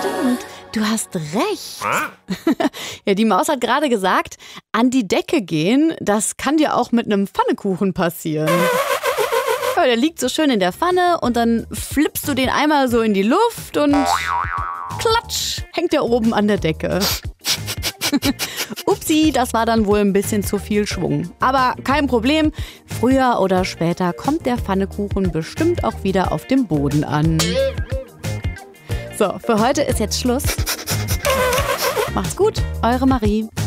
stimmt. Du hast recht. Ja, die Maus hat gerade gesagt, an die Decke gehen, das kann dir auch mit einem Pfannekuchen passieren. Ja, der liegt so schön in der Pfanne und dann flippst du den einmal so in die Luft und klatsch, hängt der oben an der Decke. Upsi, das war dann wohl ein bisschen zu viel Schwung. Aber kein Problem, früher oder später kommt der Pfannekuchen bestimmt auch wieder auf dem Boden an. So, für heute ist jetzt Schluss. Macht's gut, eure Marie.